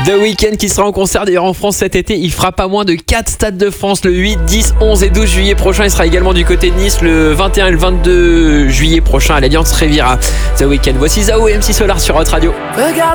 The Weeknd qui sera en concert d'ailleurs en France cet été. Il fera pas moins de 4 stades de France le 8, 10, 11 et 12 juillet prochain. Il sera également du côté de Nice le 21 et le 22 juillet prochain à l'Alliance Riviera. The Weeknd. Voici Zao et MC Solar sur Hot Radio.